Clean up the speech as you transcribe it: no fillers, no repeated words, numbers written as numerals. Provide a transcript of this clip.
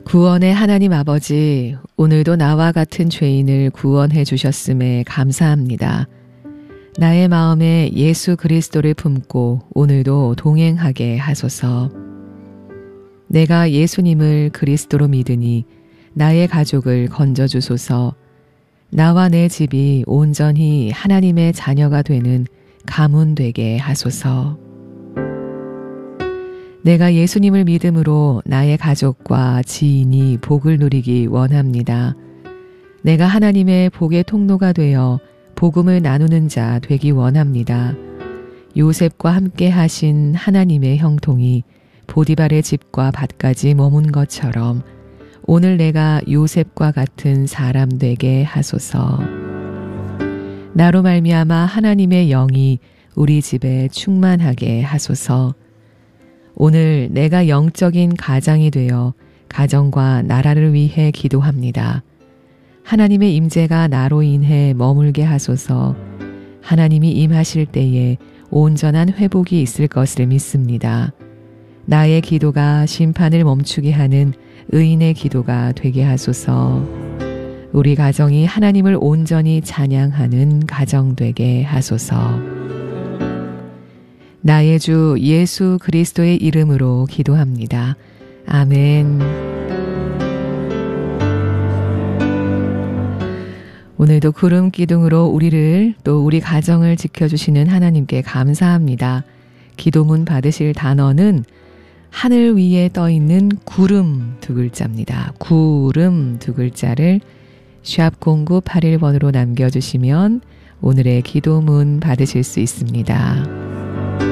구원의 하나님 아버지, 오늘도 나와 같은 죄인을 구원해 주셨음에 감사합니다. 나의 마음에 예수 그리스도를 품고 오늘도 동행하게 하소서. 내가 예수님을 그리스도로 믿으니 나의 가족을 건져주소서. 나와 내 집이 온전히 하나님의 자녀가 되는 가문 되게 하소서. 내가 예수님을 믿음으로 나의 가족과 지인이 복을 누리기 원합니다. 내가 하나님의 복의 통로가 되어 복음을 나누는 자 되기 원합니다. 요셉과 함께 하신 하나님의 형통이 보디발의 집과 밭까지 머문 것처럼 오늘 내가 요셉과 같은 사람 되게 하소서. 나로 말미암아 하나님의 영이 우리 집에 충만하게 하소서. 오늘 내가 영적인 가장이 되어 가정과 나라를 위해 기도합니다. 하나님의 임재가 나로 인해 머물게 하소서. 하나님이 임하실 때에 온전한 회복이 있을 것을 믿습니다. 나의 기도가 심판을 멈추게 하는 의인의 기도가 되게 하소서. 우리 가정이 하나님을 온전히 찬양하는 가정 되게 하소서. 나의 주 예수 그리스도의 이름으로 기도합니다. 아멘. 오늘도 구름 기둥으로 우리를 또 우리 가정을 지켜주시는 하나님께 감사합니다. 기도문 받으실 단어는 하늘 위에 떠있는 구름 두 글자입니다. 구름 두 글자를 샵 0981번으로 남겨주시면 오늘의 기도문 받으실 수 있습니다.